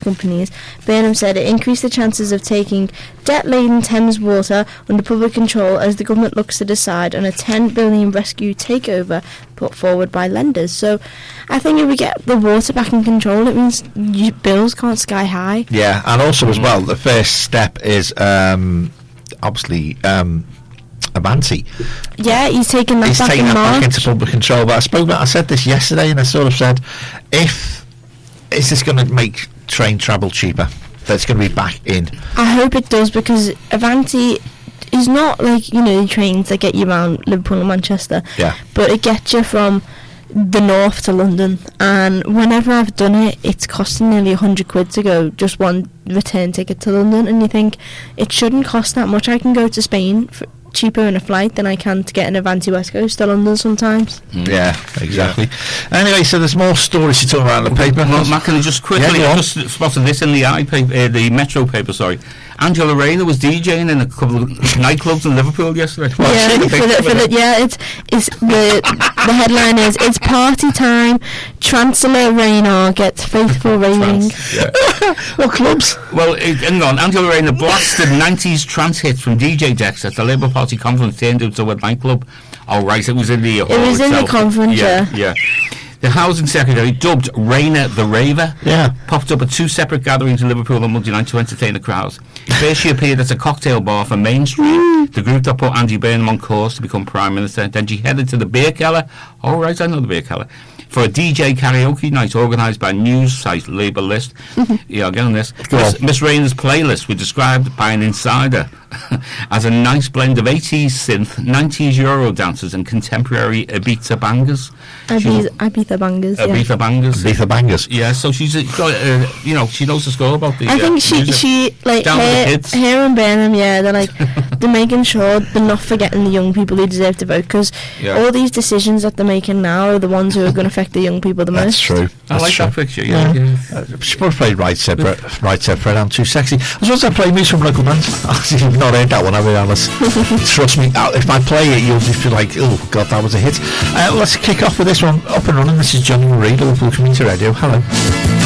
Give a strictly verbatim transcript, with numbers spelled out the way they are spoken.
companies, Burnham said it increased the chances of taking debt-laden Thames Water under public control as the government looks to decide on a ten billion rescue takeover put forward by lenders. So I think if we get the water back in control, it means you, bills can't sky high. Yeah, and also as well, the first step is um, obviously um, Avanti. Yeah, he's taking that he's back taking in that March. back into public control. But I spoke about, I said this yesterday, and I sort of said, if is this going to make train travel cheaper? That's going to be back in. I hope it does, because Avanti is not like, you know, the trains that get you around Liverpool and Manchester. Yeah. But it gets you from the north to London, and whenever I've done it, it's costing nearly a hundred quid to go just one return ticket to London, and you think it shouldn't cost that much. I can go to Spain for cheaper in a flight than I can to get an Avanti West Coast to London sometimes. Mm. Yeah, exactly. Yeah. Anyway, so there's more stories to talk about in the paper. Well, Matt, can I just quickly, yeah, I just spotted this in the I paper, uh, the Metro paper, sorry. Angela Rayner was DJing in a couple of nightclubs in Liverpool yesterday. Well, yeah, for the, for the, yeah, it's, it's the the headline is, it's party time, Chancellor Rayner gets faithful raving. Yeah. What clubs? Well, it, hang on, Angela Rayner blasted nineties trance hits from D J decks at the Labour Party conference turned into a nightclub. Oh, right, it was in the hall It was itself. in the conference, yeah. yeah. yeah. The Housing Secretary, dubbed Rayner the Raver, yeah. popped up at two separate gatherings in Liverpool on Monday night to entertain the crowds. First, she appeared at a cocktail bar for Main Street, the group that put Andy Burnham on course to become Prime Minister. Then she headed to the Beer Keller. Oh, right, I know the Beer Keller. For a D J karaoke night organised by news site Labour List. Yeah, I'll get on this. Miss, Miss Rayner's playlist was described by an insider as a nice blend of eighties synth, nineties Euro dances and contemporary Ibiza bangers. Ibiza, Ibiza bangers, yeah. Ibiza bangers. Ibiza bangers. Yeah, so she's, uh, got, uh, you know, she knows the score about the I think uh, she, music. she like, Down with the her, kids. her and Burnham, yeah, they're like, they're making sure they're not forgetting the young people who deserve to vote, because Yeah. all these decisions that they're making now are the ones who are going to affect the young people the That's most. true. I That's like true. that picture, yeah. Yeah. yeah. Uh, she probably played Right Said Fred, Right Said Fred, I'm Too Sexy. I was also playing Music from Local Bands. You've not heard that one, have you, Alice? Trust me, uh, if I play it, you'll just be like, oh, God, that was a hit. Uh, let's kick off with this one. Up and running, this is Johnny Marie, Liverpool Community Radio. Hello.